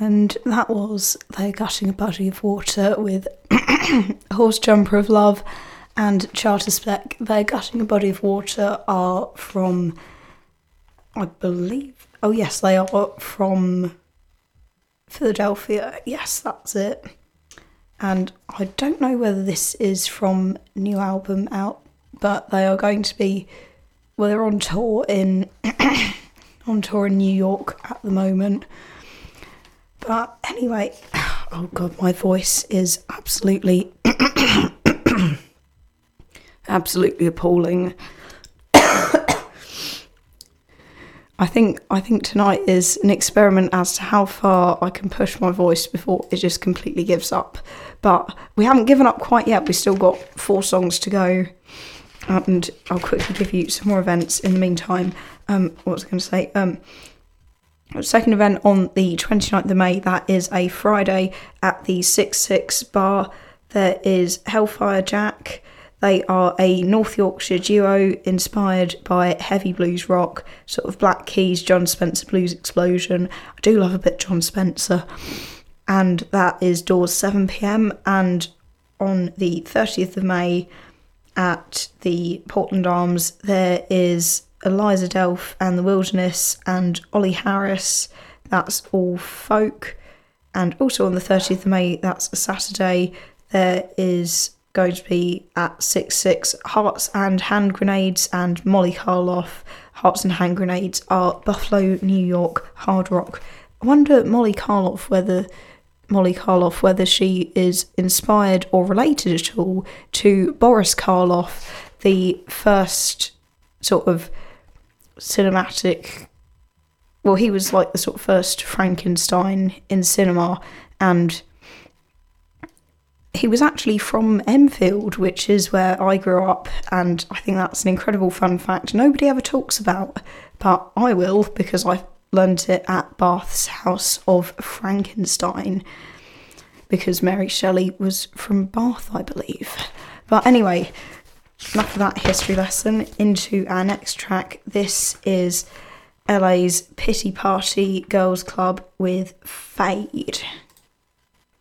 And that was They're Gushing a Body of Water with Horse Jumper of Love and Charter Spec. They're Gushing a Body of Water are from, I believe, oh yes, they are from Philadelphia. Yes, that's it. And I don't know whether this is from new album out, but they are going to be, well, they're on tour in New York at the moment. But anyway, oh god, my voice is absolutely appalling. I think tonight is an experiment as to how far I can push my voice before it just completely gives up. But we haven't given up quite yet. We've still got 4 songs to go. And I'll quickly give you some more events in the meantime. What was I going to say? Second event on the 29th of May, that is a Friday at the 6-6 bar. There is Hellfire Jack. They are a North Yorkshire duo inspired by heavy blues rock, sort of Black Keys, John Spencer Blues Explosion. I do love a bit John Spencer. And that is doors 7 p.m. And on the 30th of May at the Portland Arms, there is Eliza Delph and the Wilderness and Ollie Harris. That's all folk. And also on the 30th of May, that's a Saturday, there is going to be at 6-6 Hearts and Hand Grenades and Molly Karloff. Hearts and Hand Grenades are Buffalo, New York hard rock. I wonder Molly Karloff whether she is inspired or related at all to Boris Karloff, the first sort of cinematic, well, he was like the sort of first Frankenstein in cinema, and he was actually from Enfield, which is where I grew up, and I think that's an incredible fun fact nobody ever talks about, but I will, because I learned it at Bath's House of Frankenstein, because Mary Shelley was from Bath, I believe. But anyway, enough of that history lesson, into our next track. This is LA's Pity Party Girls Club with Fade.